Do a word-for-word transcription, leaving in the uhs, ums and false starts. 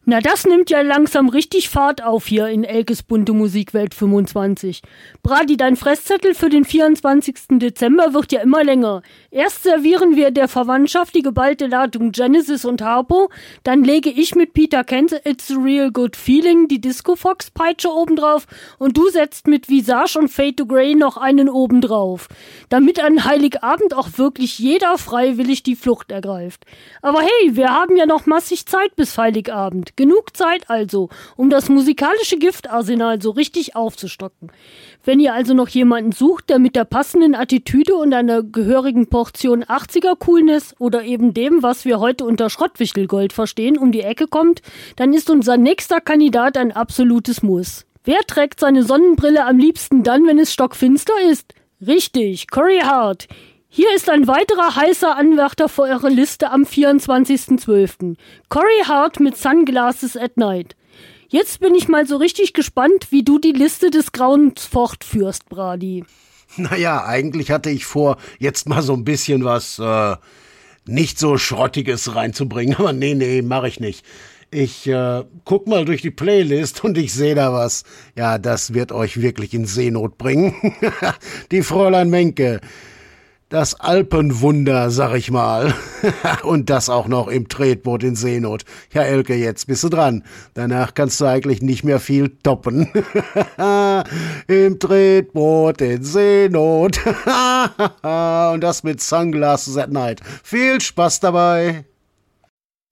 Na, das nimmt ja langsam richtig Fahrt auf hier in Elkes bunte Musikwelt fünfundzwanzig. Brady, dein Fresszettel für den vierundzwanzigsten Dezember wird ja immer länger. Erst servieren wir der Verwandtschaft die geballte Ladung Genesis und Harpo, dann lege ich mit Peter Kent It's a Real Good Feeling die Disco-Fox-Peitsche obendrauf und du setzt mit Visage und Fade to Grey noch einen obendrauf, damit an Heiligabend auch wirklich jeder freiwillig die Flucht ergreift. Aber hey, wir haben ja noch massig Zeit bis Heiligabend. Genug Zeit also, um das musikalische Giftarsenal so richtig aufzustocken. Wenn ihr also noch jemanden sucht, der mit der passenden Attitüde und einer gehörigen Portion achtziger-Coolness oder eben dem, was wir heute unter Schrottwichtelgold verstehen, um die Ecke kommt, dann ist unser nächster Kandidat ein absolutes Muss. Wer trägt seine Sonnenbrille am liebsten dann, wenn es stockfinster ist? Richtig, Corey Hart. Hier ist ein weiterer heißer Anwärter für eure Liste am vierundzwanzigsten zwölften Corey Hart mit Sunglasses at Night. Jetzt bin ich mal so richtig gespannt, wie du die Liste des Grauens fortführst, Brady. Naja, eigentlich hatte ich vor, jetzt mal so ein bisschen was äh, nicht so Schrottiges reinzubringen. Aber nee, nee, mach ich nicht. Ich äh, guck mal durch die Playlist und ich sehe da was. Ja, das wird euch wirklich in Seenot bringen. Die Fräulein Menke. Das Alpenwunder, sag ich mal. Und das auch noch im Tretboot in Seenot. Ja, Elke, jetzt bist du dran. Danach kannst du eigentlich nicht mehr viel toppen. Im Tretboot in Seenot. Und das mit Sunglasses at Night. Viel Spaß dabei.